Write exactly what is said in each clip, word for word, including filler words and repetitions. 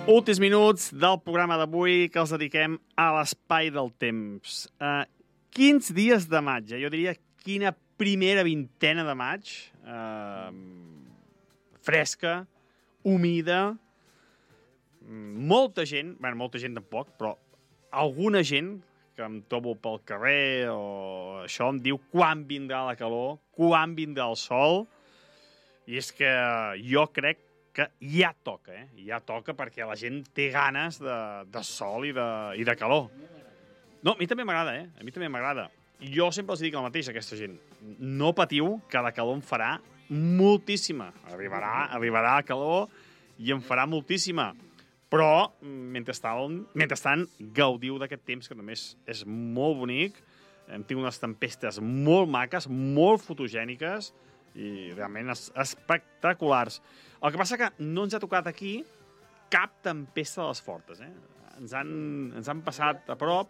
Últims minuts del programa d'avui que els dediquem a l'espai del temps. Uh, quins dies de maig? Eh? Jo diria quina primera vintena de maig. Uh, fresca, humida, molta gent, bueno, molta gent tampoc, però alguna gent que em trobo pel carrer o això em diu quan vindrà la calor, quan vindrà el sol, i és que jo crec que ja toca, eh? Ja toca perquè la gent té ganes de, de sol i de, i de calor. No, a mi també m'agrada, eh? A mi també m'agrada. Jo sempre els dic el mateix a aquesta gent. No patiu, que la calor en farà moltíssima. Arribarà, arribarà la calor i en farà moltíssima. Però, mentrestant, mentrestant gaudiu d'aquest temps, que també és, és molt bonic. Hem tingut unes tempestes molt maques, molt fotogèniques, i realment es, espectaculars. El que passa que no ens ha tocat aquí cap tempesta de les fortes, eh? Ens han, ens han passat a prop.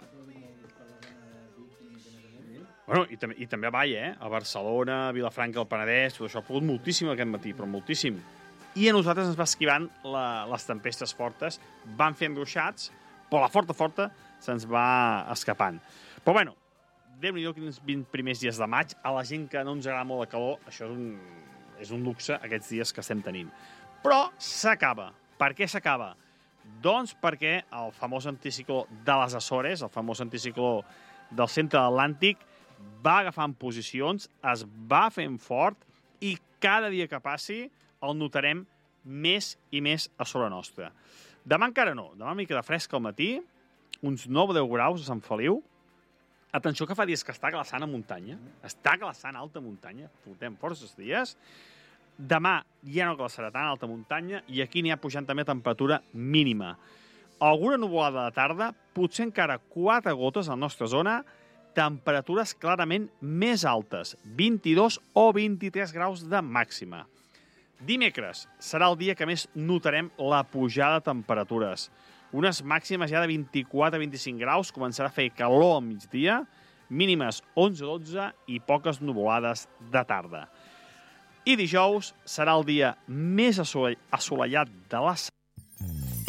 Bueno, i, tam i també a Vall, eh? A Barcelona, a Vilafranca, al Penedès, tot això ha pogut moltíssim aquest matí, però moltíssim. I a nosaltres ens va esquivant la, les tempestes fortes, van fent ruixats, però la forta forta se'ns va escapant. Però bueno, Déu-n'hi-do quins vint primers dies de maig. A la gent que no ens agrada molt la calor, això és un, és un luxe aquests dies que estem tenint. Però s'acaba. Per què s'acaba? Doncs perquè el famós anticicló de les Açores, el famós anticicló del centre atlàntic, va agafant posicions, es va fent fort i cada dia que passi el notarem més i més a sobre nostra. Demà encara no. Demà mica de fresc al matí, uns nou o deu graus a Sant Feliu. Atenció que fa dies que està glaçant a muntanya. Està glaçant a alta muntanya. Portem forces dies. Demà ja no glaçarà tant a alta muntanya i aquí n'hi ha pujant també a temperatura mínima. Alguna nuvolada de tarda, potser encara quatre gotes a la nostra zona, temperatures clarament més altes, vint-i-dos o vint-i-tres graus de màxima. Dimecres serà el dia que més notarem la pujada de temperatures. Unes màximes ja de vint-i-quatre a vint-i-cinc graus, començarà a fer calor al migdia, mínimes onze a dotze i poques nuvolades de tarda. I dijous serà el dia més assolellat de la setmana.